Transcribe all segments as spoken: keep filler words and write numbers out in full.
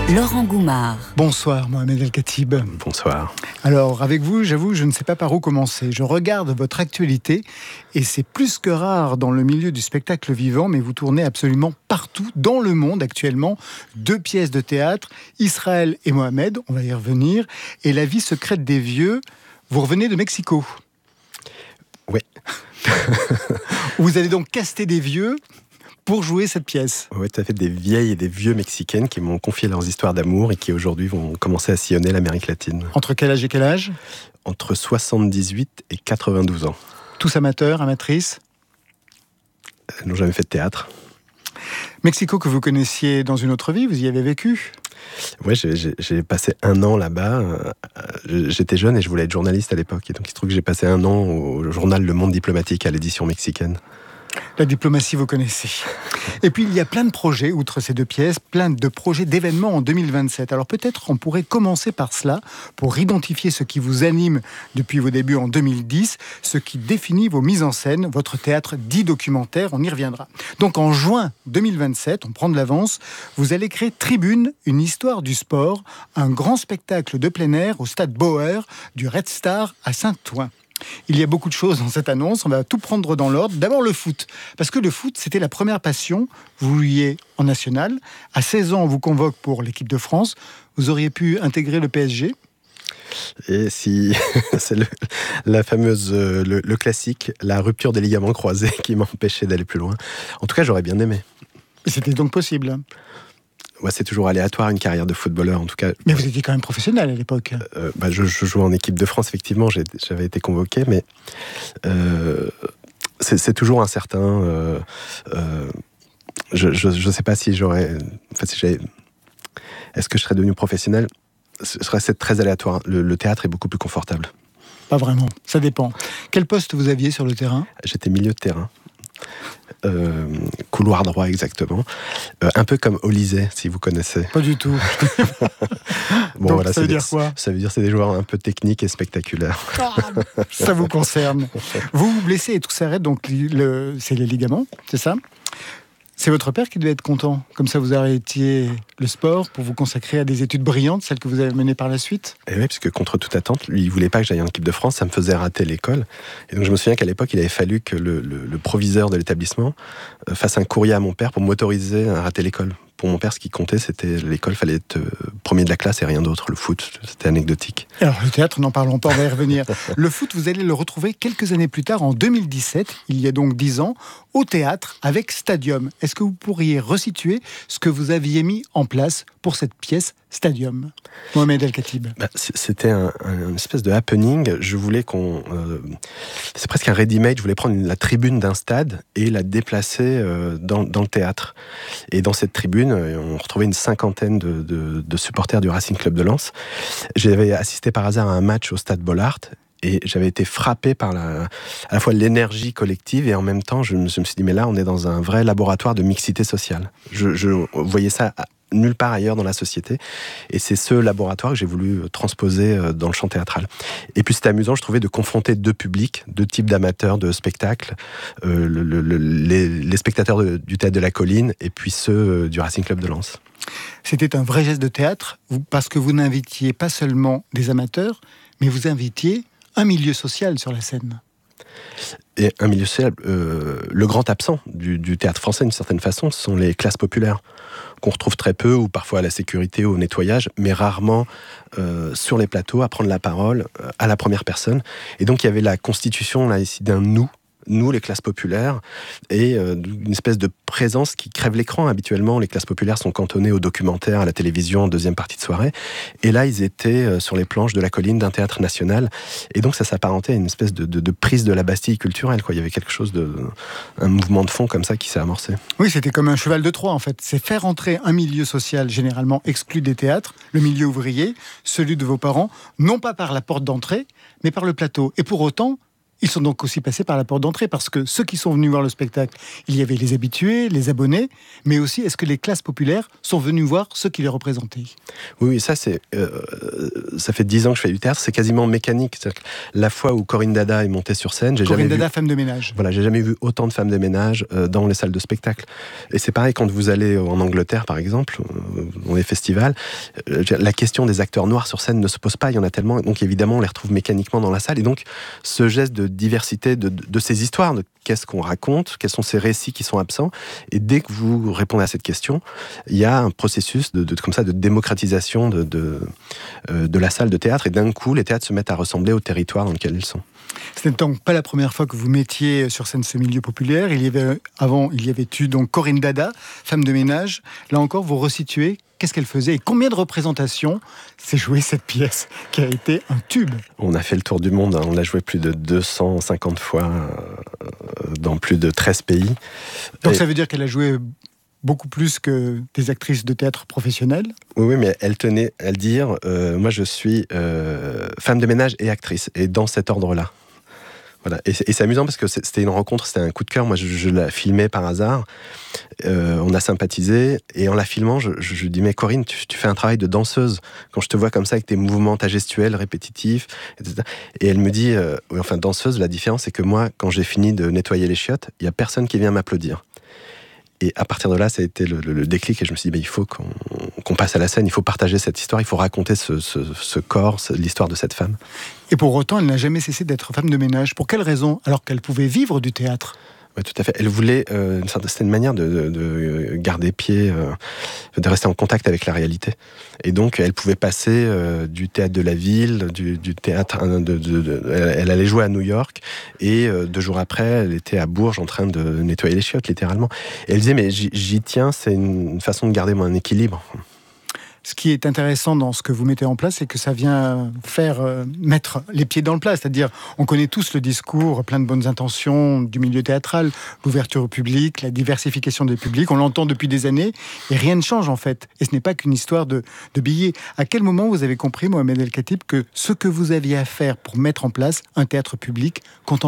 Laurent Goumard. Bonsoir Mohamed El Khatib. Bonsoir. Alors avec vous, j'avoue, je ne sais pas par où commencer. Je regarde votre actualité et c'est plus que rare dans le milieu du spectacle vivant, mais vous tournez absolument partout dans le monde actuellement. Deux pièces de théâtre, Israël et Mohamed, on va y revenir, et La vie secrète des vieux. Vous revenez de Mexico. Oui. Vous allez donc caster des vieux pour jouer cette pièce. Oui, tout à fait, des vieilles et des vieux mexicaines qui m'ont confié leurs histoires d'amour et qui aujourd'hui vont commencer à sillonner l'Amérique latine. Entre quel âge et quel âge ? Entre soixante-dix-huit et quatre-vingt-douze ans. Tous amateurs, amatrices ? Elles n'ont jamais fait de théâtre. Mexico que vous connaissiez dans une autre vie, vous y avez vécu ? Oui, j'ai, j'ai, j'ai passé un an là-bas. J'étais jeune et je voulais être journaliste à l'époque. Et donc il se trouve que j'ai passé un an au journal Le Monde Diplomatique à l'édition mexicaine. La diplomatie, vous connaissez. Et puis, il y a plein de projets, outre ces deux pièces, plein de projets d'événements en deux mille vingt-sept. Alors peut-être on pourrait commencer par cela, pour identifier ce qui vous anime depuis vos débuts en deux mille dix, ce qui définit vos mises en scène, votre théâtre dit documentaire, on y reviendra. Donc en juin deux mille vingt-sept, on prend de l'avance, vous allez créer Tribune, une histoire du sport, un grand spectacle de plein air au stade Bauer du Red Star à Saint-Ouen. Il y a beaucoup de choses dans cette annonce, on va tout prendre dans l'ordre. D'abord le foot, parce que le foot c'était la première passion, vous vouliez en national. À seize ans on vous convoque pour l'équipe de France, vous auriez pu intégrer le P S G. Et si c'est le, la fameuse, le, le classique, la rupture des ligaments croisés qui m'a empêché d'aller plus loin. En tout cas j'aurais bien aimé. C'était donc possible. Ouais, c'est toujours aléatoire une carrière de footballeur, en tout cas. Mais vous étiez quand même professionnel à l'époque. Euh, bah, je, je jouais en équipe de France, effectivement, j'ai, j'avais été convoqué, mais euh, c'est, c'est toujours incertain. Euh, euh, je ne sais pas si j'aurais... Enfin, si j'avais, est-ce que je serais devenu professionnel ? Ce serait très aléatoire. Le, le théâtre est beaucoup plus confortable. Pas vraiment, ça dépend. Quel poste vous aviez sur le terrain ? J'étais milieu de terrain. Euh, couloir droit exactement, euh, un peu comme Olysée si vous connaissez. Pas du tout. Bon, donc voilà, ça veut des, dire quoi ? Ça veut dire c'est des joueurs un peu techniques et spectaculaires. Ah, ça vous concerne. Vous vous blessez et tout s'arrête, donc le, c'est les ligaments, c'est ça ? C'est votre père qui devait être content. Comme ça, vous arrêtiez le sport pour vous consacrer à des études brillantes, celles que vous avez menées par la suite. Et oui, parce que contre toute attente, lui, il voulait pas que j'aille en équipe de France, ça me faisait rater l'école. Et donc, je me souviens qu'à l'époque, il avait fallu que le, le, le proviseur de l'établissement fasse un courrier à mon père pour m'autoriser à rater l'école. Pour mon père, ce qui comptait, c'était l'école, il fallait être premier de la classe et rien d'autre. Le foot, c'était anecdotique. Alors, le théâtre, n'en parlons pas, on va y revenir. Le foot, vous allez le retrouver quelques années plus tard, en deux mille dix-sept, il y a donc dix ans, au théâtre, avec Stadium. Est-ce que vous pourriez resituer ce que vous aviez mis en place pour cette pièce Stadium ? Mohamed El Khatib. Bah, c'était un, un, une espèce de happening. Je voulais qu'on... Euh, c'est presque un ready-made. Je voulais prendre une, la tribune d'un stade et la déplacer euh, dans, dans le théâtre. Et dans cette tribune, on retrouvait une cinquantaine de, de, de supporters du Racing Club de Lens. J'avais assisté par hasard à un match au stade Bollaert et j'avais été frappé par la, à la fois l'énergie collective et en même temps, je me, je me suis dit, mais là, on est dans un vrai laboratoire de mixité sociale. Je, je voyais ça nulle part ailleurs dans la société. Et c'est ce laboratoire que j'ai voulu transposer dans le chant théâtral. Et puis c'était amusant, je trouvais, de confronter deux publics, deux types d'amateurs de spectacles, euh, le, le, les, les spectateurs de, du Théâtre de la Colline et puis ceux du Racing Club de Lens. C'était un vrai geste de théâtre, parce que vous n'invitiez pas seulement des amateurs, mais vous invitiez un milieu social sur la scène. Et un milieu social, euh, le grand absent du, du théâtre français, d'une certaine façon, ce sont les classes populaires, qu'on retrouve très peu, ou parfois à la sécurité ou au nettoyage, mais rarement euh, sur les plateaux, à prendre la parole euh, à la première personne. Et donc il y avait la constitution là ici d'un nous, nous les classes populaires, et euh, une espèce de présence qui crève l'écran. Habituellement, les classes populaires sont cantonnées aux documentaires, à la télévision, en deuxième partie de soirée. Et là, ils étaient euh, sur les planches de la colline d'un théâtre national. Et donc, ça s'apparentait à une espèce de, de, de prise de la Bastille culturelle, quoi. Il y avait quelque chose de... un mouvement de fond comme ça qui s'est amorcé. Oui, c'était comme un cheval de Troie, en fait. C'est faire entrer un milieu social généralement exclu des théâtres, le milieu ouvrier, celui de vos parents, non pas par la porte d'entrée, mais par le plateau. Et pour autant, Ils sont donc aussi passés par la porte d'entrée, parce que ceux qui sont venus voir le spectacle, il y avait les habitués, les abonnés, mais aussi, est-ce que les classes populaires sont venues voir ceux qui les représentaient ? Oui, oui, ça, c'est, euh, ça fait dix ans que je fais du théâtre, c'est quasiment mécanique. C'est-à-dire que la fois où Corinne Dada est montée sur scène, j'ai Corinne jamais Dada, vu... femme de ménage. Voilà, j'ai jamais vu autant de femmes de ménage euh, dans les salles de spectacle. Et c'est pareil quand vous allez en Angleterre, par exemple, euh, dans les festivals, euh, la question des acteurs noirs sur scène ne se pose pas, il y en a tellement, donc évidemment, on les retrouve mécaniquement dans la salle. Et donc, ce geste de diversité de, de, de ces histoires, de qu'est-ce qu'on raconte, quels sont ces récits qui sont absents, et dès que vous répondez à cette question, il y a un processus de, de comme ça de démocratisation de de, euh, de la salle de théâtre, et d'un coup, les théâtres se mettent à ressembler au territoire dans lequel ils sont. Ce n'est donc pas la première fois que vous mettiez sur scène ce milieu populaire. Il y avait avant, il y avait eu donc Corinne Dada, femme de ménage. Là encore, vous resituez. Qu'est-ce qu'elle faisait et combien de représentations s'est jouée cette pièce qui a été un tube ? On a fait le tour du monde, hein. On l'a joué plus de deux cent cinquante fois dans plus de treize pays. Donc et... ça veut dire qu'elle a joué beaucoup plus que des actrices de théâtre professionnelles ? Oui, oui, mais elle tenait à le dire, euh, moi je suis euh, femme de ménage et actrice, et dans cet ordre-là. Voilà. Et, et c'est amusant parce que c'était une rencontre, c'était un coup de cœur. Moi, je, je la filmais par hasard. Euh, on a sympathisé. Et en la filmant, je, je, je dis, mais Corinne, tu, tu fais un travail de danseuse. Quand je te vois comme ça, avec tes mouvements, ta gestuelle, répétitifs, et cetera. Et elle me dit, euh, enfin, danseuse, la différence, c'est que moi, quand j'ai fini de nettoyer les chiottes, il n'y a personne qui vient m'applaudir. Et à partir de là, ça a été le, le, le déclic. Et je me suis dit, bah, il faut qu'on, qu'on passe à la scène, il faut partager cette histoire, il faut raconter ce, ce, ce corps, ce, l'histoire de cette femme. Et pour autant, elle n'a jamais cessé d'être femme de ménage. Pour quelle raison ? Alors qu'elle pouvait vivre du théâtre ? Oui, tout à fait. Elle voulait, euh, c'était une manière de, de, de garder pied, euh, de rester en contact avec la réalité. Et donc, elle pouvait passer euh, du théâtre de la ville, du, du théâtre. De, de, de, de, elle allait jouer à New York, et euh, deux jours après, elle était à Bourges en train de nettoyer les chiottes, littéralement. Et elle disait, mais j'y, j'y tiens, c'est une façon de garder mon équilibre. Ce qui est intéressant dans ce que vous mettez en place, c'est que ça vient faire euh, mettre les pieds dans le plat. C'est-à-dire, on connaît tous le discours plein de bonnes intentions du milieu théâtral, l'ouverture au public, la diversification des publics. On l'entend depuis des années et rien ne change en fait. Et ce n'est pas qu'une histoire de, de billets. À quel moment vous avez compris, Mohamed El Khatib, que ce que vous aviez à faire pour mettre en place un théâtre public contemporain ?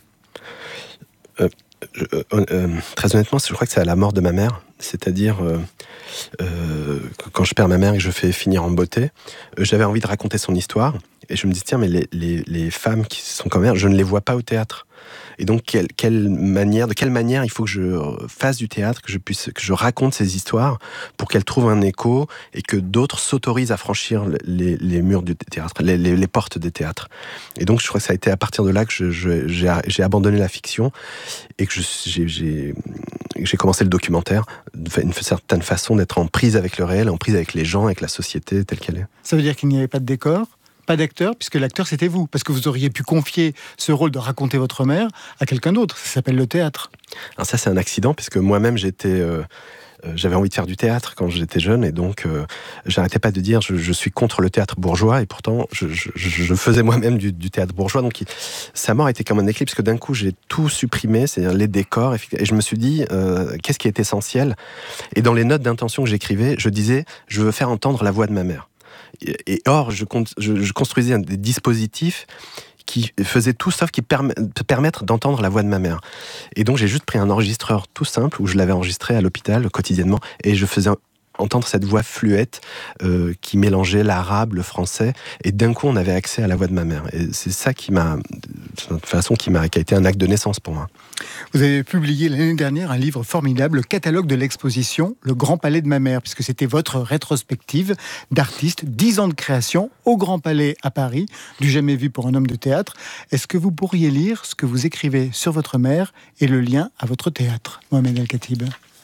euh, je, euh, euh, Très honnêtement, je crois que c'est à la mort de ma mère. C'est-à-dire, euh, euh, quand je perds ma mère et que je fais finir en beauté, euh, j'avais envie de raconter son histoire. Et je me dis, tiens, mais les, les, les femmes qui sont comme mère, je ne les vois pas au théâtre. Et donc, quelle, quelle manière, de quelle manière il faut que je fasse du théâtre, que je puisse, que je raconte ces histoires pour qu'elles trouvent un écho et que d'autres s'autorisent à franchir les, les murs du théâtre, les, les, les portes des théâtres. Et donc, je crois que ça a été à partir de là que je, je, j'ai, j'ai abandonné la fiction et que je, j'ai, j'ai, j'ai commencé le documentaire d'une certaine façon, d'être en prise avec le réel, en prise avec les gens, avec la société telle qu'elle est. Ça veut dire qu'il n'y avait pas de décor ? Pas d'acteur, puisque l'acteur c'était vous, parce que vous auriez pu confier ce rôle de raconter votre mère à quelqu'un d'autre. Ça s'appelle le théâtre. Alors ça, c'est un accident, puisque moi-même j'étais, euh, euh, j'avais envie de faire du théâtre quand j'étais jeune, et donc euh, j'arrêtais pas de dire je, je suis contre le théâtre bourgeois, et pourtant je, je, je faisais moi-même du, du théâtre bourgeois. Donc il, sa mort a été comme un éclipse, parce que d'un coup j'ai tout supprimé, c'est-à-dire les décors, et je me suis dit euh, qu'est-ce qui est essentiel. Et dans les notes d'intention que j'écrivais, je disais je veux faire entendre la voix de ma mère. Et or, je, je, je construisais un, des dispositifs qui faisaient tout sauf qui perm- permettre d'entendre la voix de ma mère. Et donc, j'ai juste pris un enregistreur tout simple où je l'avais enregistré à l'hôpital quotidiennement et je faisais entendre cette voix fluette euh, qui mélangeait l'arabe, le français, et d'un coup, on avait accès à la voix de ma mère. Et c'est ça qui m'a, de façon, qui m'a, qui a été un acte de naissance pour moi. Vous avez publié l'année dernière un livre formidable, le catalogue de l'exposition Le Grand Palais de ma mère, puisque c'était votre rétrospective d'artistes, dix ans de création au Grand Palais à Paris, du jamais vu pour un homme de théâtre. Est-ce que vous pourriez lire ce que vous écrivez sur votre mère et le lien à votre théâtre, Mohamed El Khatib ?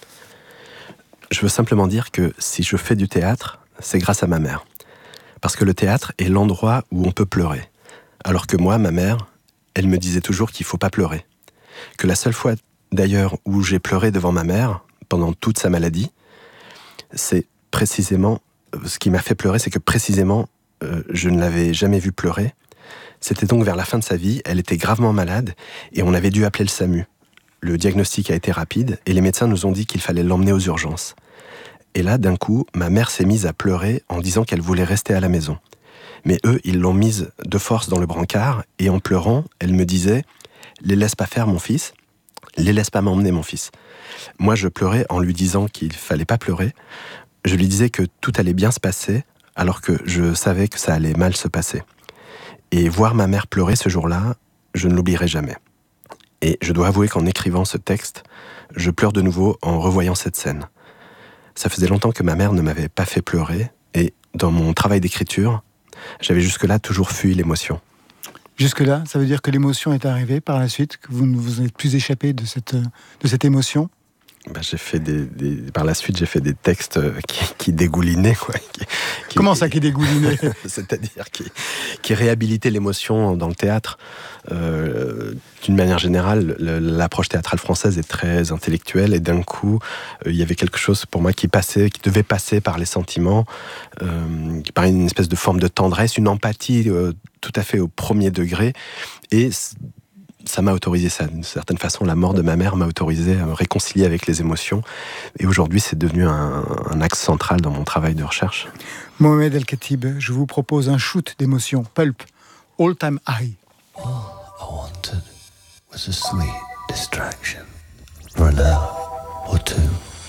Je veux simplement dire que si je fais du théâtre, c'est grâce à ma mère. Parce que le théâtre est l'endroit où on peut pleurer. Alors que moi, ma mère, elle me disait toujours qu'il ne faut pas pleurer. Que la seule fois, d'ailleurs, où j'ai pleuré devant ma mère, pendant toute sa maladie, c'est précisément, ce qui m'a fait pleurer, c'est que précisément, euh, je ne l'avais jamais vue pleurer. C'était donc vers la fin de sa vie, elle était gravement malade, et on avait dû appeler le SAMU. Le diagnostic a été rapide, et les médecins nous ont dit qu'il fallait l'emmener aux urgences. Et là, d'un coup, ma mère s'est mise à pleurer en disant qu'elle voulait rester à la maison. Mais eux, ils l'ont mise de force dans le brancard, et en pleurant, elle me disait « Les laisse pas faire, mon fils, les laisse pas m'emmener, mon fils ». Moi, je pleurais en lui disant qu'il fallait pas pleurer. Je lui disais que tout allait bien se passer, alors que je savais que ça allait mal se passer. Et voir ma mère pleurer ce jour-là, je ne l'oublierai jamais. Et je dois avouer qu'en écrivant ce texte, je pleure de nouveau en revoyant cette scène. Ça faisait longtemps que ma mère ne m'avait pas fait pleurer, et dans mon travail d'écriture, j'avais jusque-là toujours fui l'émotion. Jusque-là, ça veut dire que l'émotion est arrivée par la suite, que vous ne vous êtes plus échappé de cette, de cette émotion? Ben, j'ai fait des, des, par la suite, j'ai fait des textes qui, qui dégoulinaient. Quoi, qui, qui, Comment ça, qui dégoulinaient? C'est-à-dire qui, qui réhabilitaient l'émotion dans le théâtre. Euh, d'une manière générale, le, l'approche théâtrale française est très intellectuelle, et d'un coup, euh, il y avait quelque chose pour moi qui passait, qui devait passer par les sentiments, euh, par une espèce de forme de tendresse, une empathie euh, tout à fait au premier degré, et ça m'a autorisé ça. D'une certaine façon, la mort de ma mère m'a autorisé à me réconcilier avec les émotions. Et aujourd'hui, c'est devenu un, un axe central dans mon travail de recherche. Mohamed El-Khatib, je vous propose un shoot d'émotions. Pulp, All Time High. All I wanted was a sweet distraction for an hour or two.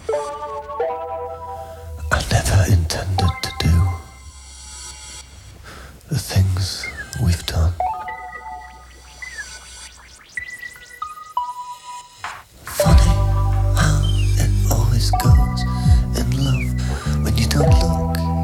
I never intended to do the things we've done.